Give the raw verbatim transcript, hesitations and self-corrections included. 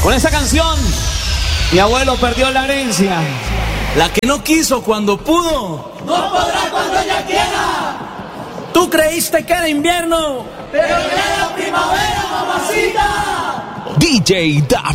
Con esta canción, mi abuelo perdió la herencia. La que no quiso cuando pudo, no podrá cuando ella quiera. Tú creíste que era invierno, pero ya era primavera, mamacita. D J David.